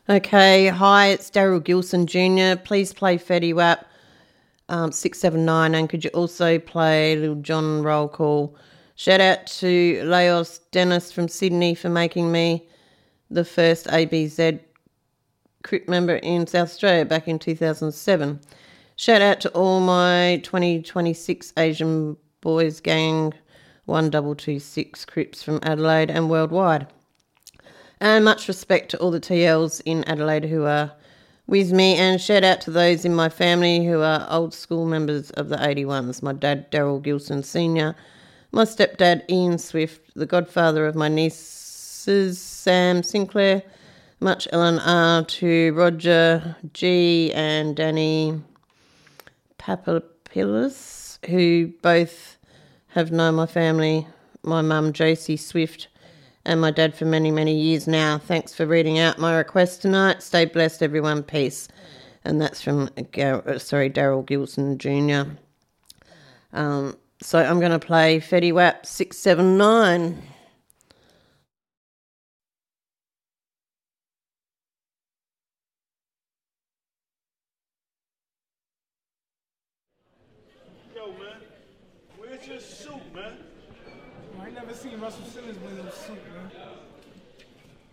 Okay, hi, it's Daryl Gilson Jr. Please play Fetty Wap 679, and could you also play Little John Roll Call? Shout out to Laos Dennis from Sydney for making me the first ABZ Crip member in South Australia back in 2007. Shout out to all my 2026 Asian Boys Gang 1226 Crips from Adelaide and worldwide. And much respect to all the TLs in Adelaide who are with me, and shout out to those in my family who are old school members of the 81s. My dad, Daryl Gilson Sr., my stepdad, Ian Swift, the godfather of my nieces, Sam Sinclair, much L&R to Roger G and Danny Papapillis, who both have known my family, my mum, Josie Swift, and my dad for many, many years now. Thanks for reading out my request tonight. Stay blessed, everyone. Peace. And that's from, Daryl Gilson Jr. So I'm going to play Fetty Wap 679. Yo, man, where's your suit, man? I ain't never seen Russell Simmons wear no suit, man.